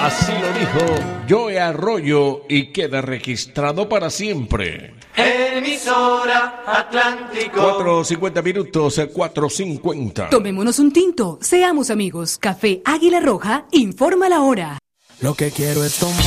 Así lo dijo Joe Arroyo y queda registrado para siempre. Emisora Atlántico. 4:50 minutos, 4:50. Tomémonos un tinto, seamos amigos. Café Águila Roja informa la hora. Lo que quiero es tomar.